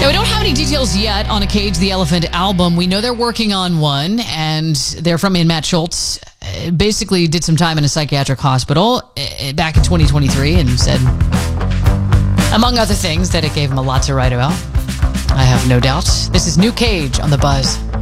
Yeah, we don't have any details yet on a Cage the Elephant album. We know they're working on one, and they're from Matt Schultz. Basically did some time in a psychiatric hospital back in 2023 and said, among other things, that it gave him a lot to write about. I have no doubt. This is New Cage on The Buzz.